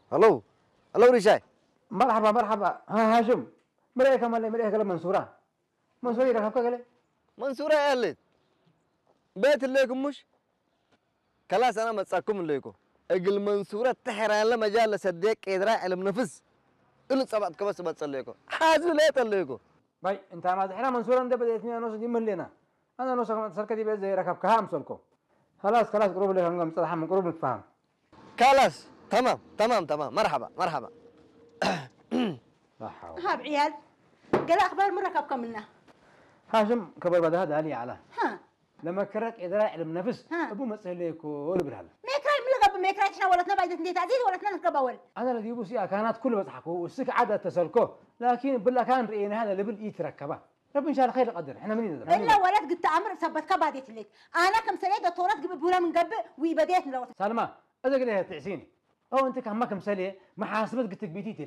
الو الو ريشاي. مرحبا مرحبا. ها هاشم مريك مالي مريك قال منصورة منصوري ركبك قال منصورة يا أهلت بيت الليكم مش خلاص أنا متساكم الليكم أقل منصورة تحران لما جاء لصديق إدراء علم نفس إنه سبعت كبس بتصليكم حازو ليه تليكم باي انت ما تحرا منصورة انت بديتني انا نص دي ملينا انا نص سركة دي بيت زي ركبك ها امسلكم خلاص خلاص قرب لي هم مصطلح قرب نتفاهم. خلاص تمام تمام تمام مرحبا مرحبا. لا حول. ها بعيال قال اخبار مركبكم منه. هاشم كبر بدها دالي على ها لما كرك إدراء علم نفس ها. ابو مسألة ولا بالهلا ميكراي ملقب ميكراي احنا ولا تنبع دي تعزيز ولا تنلقب اول. انا الذي يبوسي كانت كل بضحكوا والسك عادة تسلكه لكن بالله كان رئينا هذا اللي بالإيتركبه رب ان شاء الله خير قدر احنا منين الا ولد قلت امر ثبت كباديت لك انا كم سنه دكتورات قبل بولا من قبل وبديت لو سلمى اذا قلت تعسيني او انت كان ما كم سليه محاسبه قلت بيتي